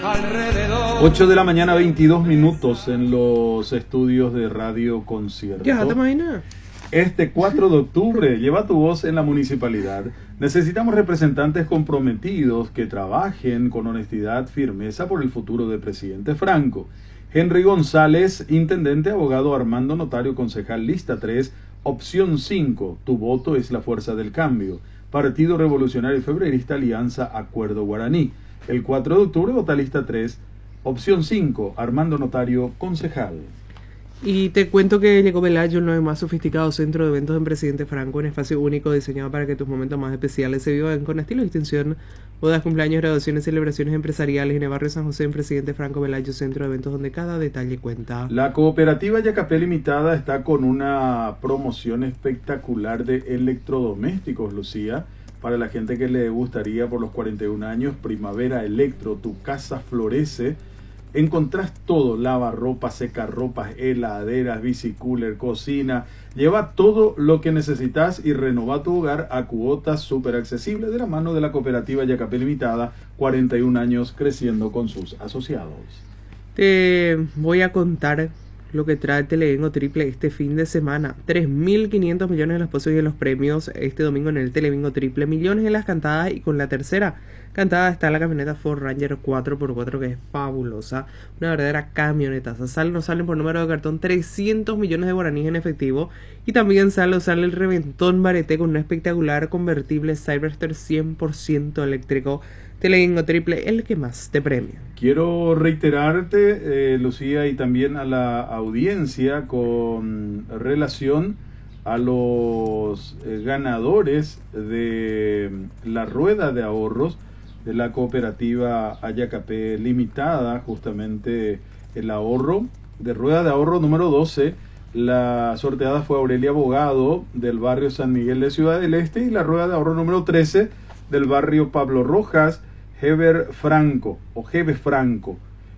alrededor. 8 de la mañana, 22 minutos en los estudios de Radio Concierto. Ya, te imaginas. Este 4 de octubre, lleva tu voz en la municipalidad. Necesitamos representantes comprometidos que trabajen con honestidad, firmeza por el futuro del presidente Franco. Henry González, intendente, abogado, Armando Notario, concejal, lista 3, opción 5. Tu voto es la fuerza del cambio. Partido Revolucionario Febrerista, Alianza Acuerdo Guaraní. El 4 de octubre, vota lista 3, opción 5, Armando Notario, concejal. Y te cuento que llegó Velayo, el nuevo más sofisticado centro de eventos en Presidente Franco, un espacio único diseñado para que tus momentos más especiales se vivan con estilo y distinción. Bodas, cumpleaños, graduaciones, celebraciones empresariales en el barrio San José, en Presidente Franco. Velayo, centro de eventos donde cada detalle cuenta. La cooperativa Yacapé Limitada está con una promoción espectacular de electrodomésticos, Lucía. Para la gente que le gustaría por los 41 años, Primavera Electro, tu casa florece. Encontrás todo, lavarropas, secarropas, heladeras, bicicooler, cocina. Lleva todo lo que necesitas y renova tu hogar a cuotas súper accesibles de la mano de la cooperativa Yacapé Limitada, 41 años creciendo con sus asociados. Te voy a contar lo que trae Telebingo Triple este fin de semana. 3.500 millones en los pozos y en los premios este domingo en el Telebingo Triple. Millones en las cantadas y con la tercera cantada está la camioneta Ford Ranger 4x4 que es fabulosa. Una verdadera camioneta. Salen por número de cartón 300 millones de guaraníes en efectivo. Y también sale el reventón Bareté con un espectacular convertible Cyberster 100% eléctrico. Telebingo Triple, el que más te premia. Quiero reiterarte, Lucía, y también a la audiencia con relación a los ganadores de la rueda de ahorros de la cooperativa Ayacapé Limitada, justamente el ahorro de rueda de ahorro número 12. La sorteada fue Aurelia Abogado del barrio San Miguel de Ciudad del Este y la rueda de ahorro número 13 del barrio Pablo Rojas, Heber Franco o Jebe Franco,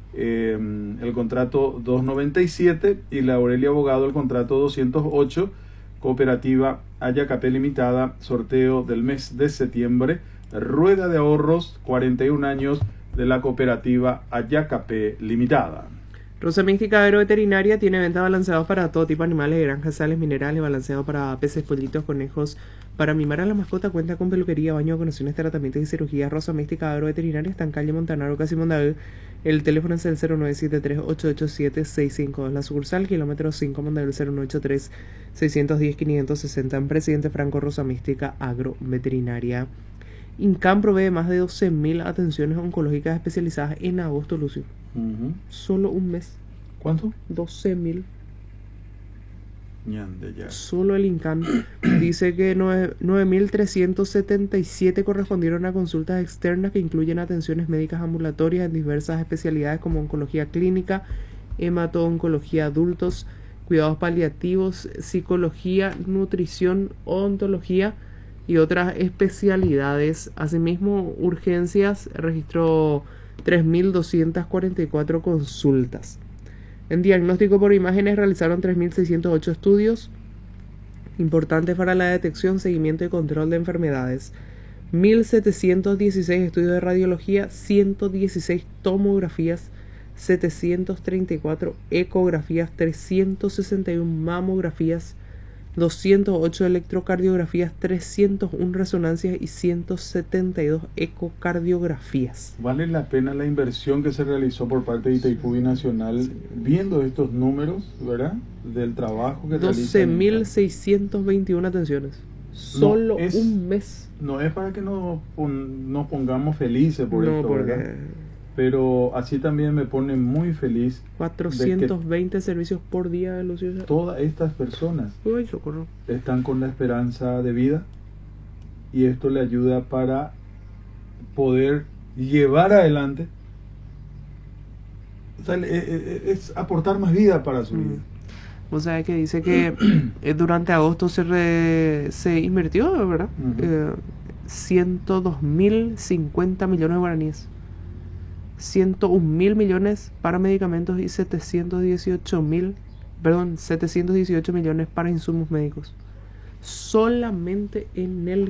el contrato 297 y la Aurelia Abogado el contrato 208, cooperativa Ayacapé Limitada, sorteo del mes de septiembre, rueda de ahorros, 41 años de la cooperativa Ayacapé Limitada. Rosa Mística Agroveterinaria tiene venta balanceados para todo tipo de animales de granjas, sales, minerales, balanceado para peces, pollitos, conejos. Para mimar a la mascota cuenta con peluquería, baño, vacunaciones, tratamientos y cirugías. Rosa Mística Agroveterinaria está en calle Montanaro, casi Mondavid. El teléfono es el 0973-887-652. La sucursal, kilómetro 5, Mondavid, 0983-610-560. En Presidente Franco, Rosa Mística Agroveterinaria. INCAM provee más de 12.000 atenciones oncológicas especializadas en agosto, Lucio. Solo un mes. ¿Cuánto? 12.000. Ya. Solo el INCAM dice que 9.377 correspondieron a consultas externas que incluyen atenciones médicas ambulatorias en diversas especialidades como oncología clínica, hemato-oncología adultos, cuidados paliativos, psicología, nutrición, odontología y otras especialidades. Asimismo, urgencias registró 3.244 consultas. En diagnóstico por imágenes realizaron 3.608 estudios importantes para la detección, seguimiento y control de enfermedades. 1.716 estudios de radiología, 116 tomografías, 734 ecografías, 361 mamografías, 208 electrocardiografías, 301 resonancias y 172 ecocardiografías. ¿Vale la pena la inversión que se realizó por parte de Itaipú Binacional viendo estos números, verdad? Del trabajo que realizan. 12.621 atenciones. Solo un mes. No es para que nos pongamos felices por esto, ¿verdad? Pero así también me pone muy feliz 420 servicios por día, Lucio. Todas estas personas están con la esperanza de vida y esto le ayuda para poder llevar adelante, o sea, es aportar más vida para su vida. O sea, que dice que durante agosto se invirtió, ¿verdad? 102.050 millones de guaraníes. 101.000 millones para medicamentos y 718 millones para insumos médicos. Solamente en el